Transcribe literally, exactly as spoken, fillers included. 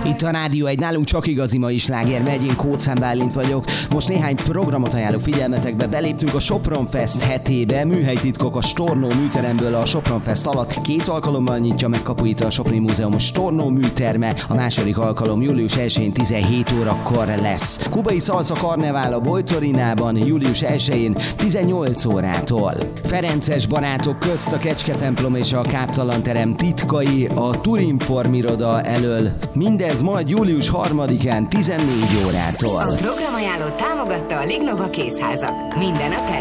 Itt a Rádió egy, nálunk csak igazi mai sláger megy, én Kóczán Bálint vagyok. Most néhány programot ajánlok figyelmetekbe, beléptünk a Sopron Fest hetébe, műhelytitkok a Stornó műteremből. A Sopron Fest alatt két alkalommal nyitja meg kapuit a Soproni Múzeum Stornó műterme, a második alkalom július elsején tizenhét órakor lesz. Kubai Szalsza Karnevál a Bojtorinában július elsején tizennyolc órától. Ferences barátok közt a Kecske templom és a Káptalan terem titkai a Turinform iroda elől. Mindez majd július harmadikán tizennégy órától. A programajánlót támogatta a Lignova Kézházak. Minden a terv.